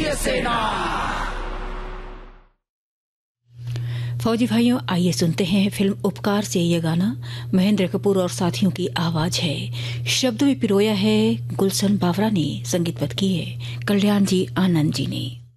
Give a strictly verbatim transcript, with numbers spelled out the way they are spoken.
भारतीय सेना। फौजी भाइयों, आइए सुनते हैं फिल्म उपकार से ये गाना। महेंद्र कपूर और साथियों की आवाज है। शब्दों में पिरोया है गुलशन बावरा ने, संगीतबद्ध की है कल्याण जी आनंद जी ने।